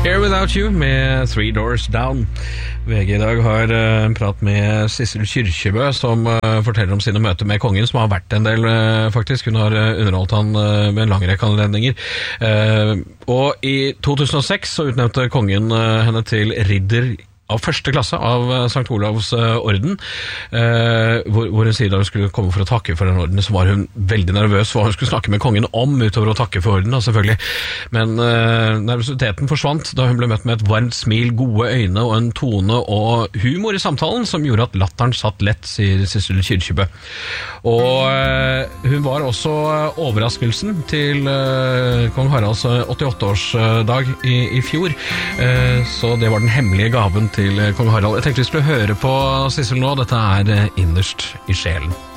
Here Without You med Three Doors Down. VG I dag har en prat med Sissel Kyrkjebø, som forteller om sine møter med kongen, som har vært en del, faktisk. Hun har underholdt han med en lang rekke anledninger. Og I 2006 så utnevnte kongen henne til ridder av første klasse av Sankt Olavs orden, hvor hun sier da hun skulle komme for å takke for den orden, så var hun veldig nervøs for hva hun skulle snakke med kongen om, utover å takke for orden, selvfølgelig. Men nervøsiteten forsvant da hun ble møtt med et varmt smil, gode øyne og en tone og humor I samtalen, som gjorde at latteren satt lett, sier Sissel Kyrkjebø. Og hun var også overraskelsen til kong Haralds 88-årsdag I fjor, så det var den hemmelige gaven til kong Harald. Jeg tenkte vi skulle høre på Sissel nå. Dette Innerst I sjelen.